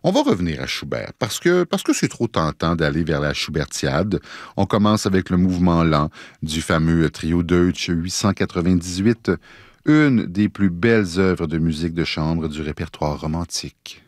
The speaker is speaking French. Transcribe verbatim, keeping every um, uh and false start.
On va revenir à Schubert parce que parce que c'est trop tentant d'aller vers la Schubertiade. On commence avec le mouvement lent du fameux trio Deutsch huit cent quatre-vingt-dix-huit, une des plus belles œuvres de musique de chambre du répertoire romantique.